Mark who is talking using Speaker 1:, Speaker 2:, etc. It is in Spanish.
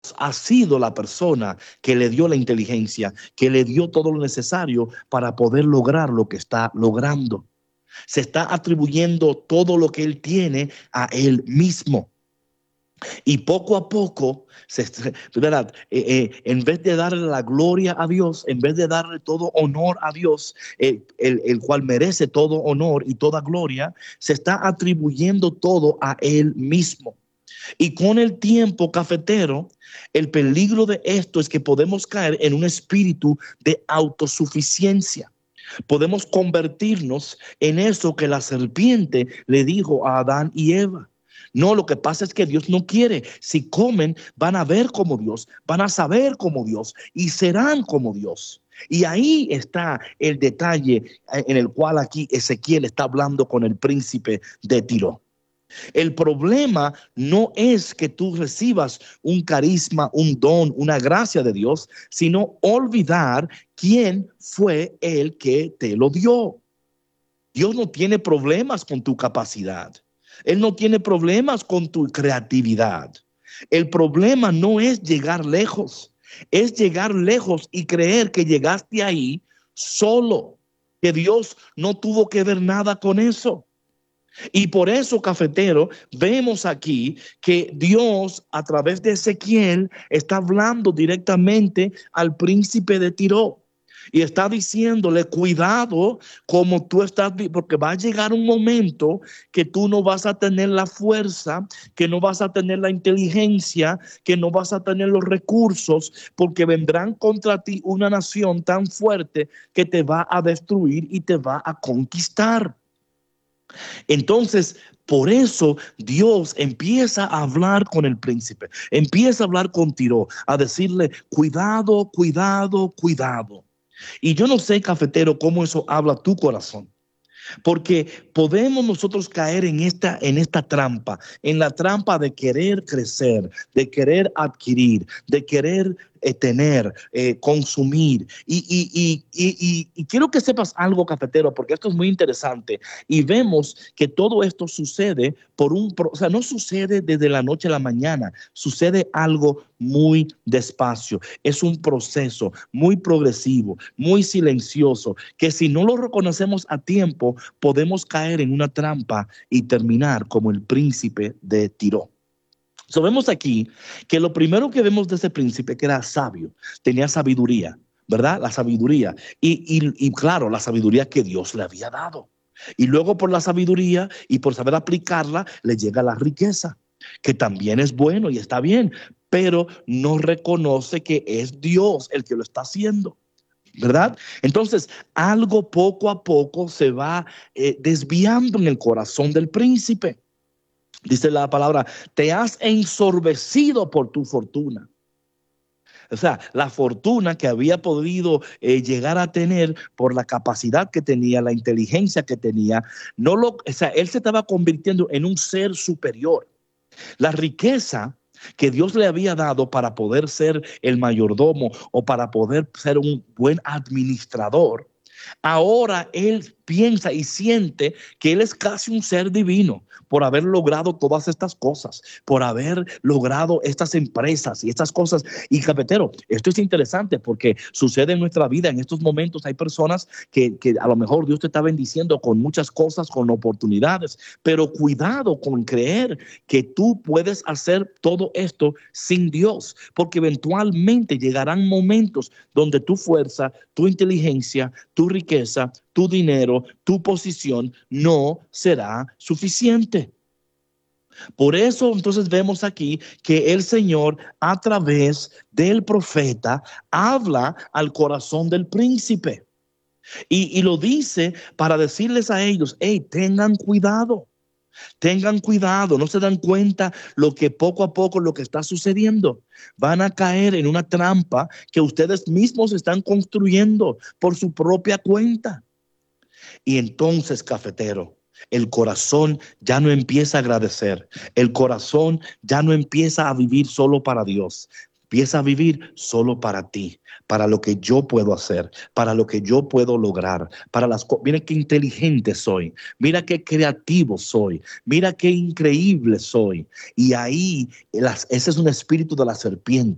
Speaker 1: ha sido la persona que le dio la inteligencia, que le dio todo lo necesario para poder lograr lo que está logrando. Se está atribuyendo todo lo que él tiene a él mismo. Y poco a poco, ¿verdad? En vez de darle la gloria a Dios, en vez de darle todo honor a Dios, el cual merece todo honor y toda gloria, se está atribuyendo todo a él mismo. Y con el tiempo, cafetero, el peligro de esto es que podemos caer en un espíritu de autosuficiencia. Podemos convertirnos en eso que la serpiente le dijo a Adán y Eva. No, lo que pasa es que Dios no quiere. Si comen, van a ver como Dios, van a saber como Dios y serán como Dios. Y ahí está el detalle en el cual aquí Ezequiel está hablando con el príncipe de Tiro. El problema no es que tú recibas un carisma, un don, una gracia de Dios, sino olvidar quién fue el que te lo dio. Dios no tiene problemas con tu capacidad. Él no tiene problemas con tu creatividad. El problema no es llegar lejos, es llegar lejos y creer que llegaste ahí solo, que Dios no tuvo que ver nada con eso. Y por eso, cafetero, vemos aquí que Dios a través de Ezequiel está hablando directamente al príncipe de Tiro. Y está diciéndole, cuidado como tú estás, porque va a llegar un momento que tú no vas a tener la fuerza, que no vas a tener la inteligencia, que no vas a tener los recursos, porque vendrán contra ti una nación tan fuerte que te va a destruir y te va a conquistar. Entonces, por eso Dios empieza a hablar con el príncipe, empieza a hablar con Tiro, a decirle, cuidado, cuidado, cuidado. Y yo no sé, cafetero, cómo eso habla tu corazón. Porque podemos nosotros caer en esta trampa, en la trampa de querer crecer, de querer adquirir, de querer tener, consumir. Y quiero que sepas algo, cafetero, porque esto es muy interesante. Y vemos que todo esto sucede o sea, no sucede desde la noche a la mañana, sucede algo muy despacio. Es un proceso muy progresivo, muy silencioso, que si no lo reconocemos a tiempo, podemos caer en una trampa y terminar como el príncipe de Tiro. Vemos aquí que lo primero que vemos de ese príncipe que era sabio, tenía sabiduría, ¿verdad? La sabiduría. Y claro, la sabiduría que Dios le había dado. Y luego por la sabiduría y por saber aplicarla, le llega la riqueza, que también es bueno y está bien, pero no reconoce que es Dios el que lo está haciendo, ¿verdad? Entonces, algo poco a poco se va desviando en el corazón del príncipe. Dice la palabra, te has ensorbecido por tu fortuna. O sea, la fortuna que había podido llegar a tener por la capacidad que tenía, la inteligencia que tenía, o sea, él se estaba convirtiendo en un ser superior. La riqueza que Dios le había dado para poder ser el mayordomo o para poder ser un buen administrador, ahora él piensa y siente que él es casi un ser divino por haber logrado todas estas cosas, por haber logrado estas empresas y estas cosas. Y cafetero, esto es interesante porque sucede en nuestra vida. En estos momentos hay personas que a lo mejor Dios te está bendiciendo con muchas cosas, con oportunidades, pero cuidado con creer que tú puedes hacer todo esto sin Dios, porque eventualmente llegarán momentos donde tu fuerza, tu inteligencia, tu riqueza, tu dinero, tu posición no será suficiente. Por eso entonces vemos aquí que el Señor a través del profeta habla al corazón del príncipe y lo dice para decirles a ellos, hey, tengan cuidado. Tengan cuidado, no se dan cuenta lo que poco a poco lo que está sucediendo. Van a caer en una trampa que ustedes mismos están construyendo por su propia cuenta. Y entonces, cafetero, el corazón ya no empieza a agradecer. El corazón ya no empieza a vivir solo para Dios. Empieza a vivir solo para ti, para lo que yo puedo hacer, para lo que yo puedo lograr, para las cosas. Mira qué inteligente soy, mira qué creativo soy, mira qué increíble soy. Y ahí, ese es un espíritu de la serpiente.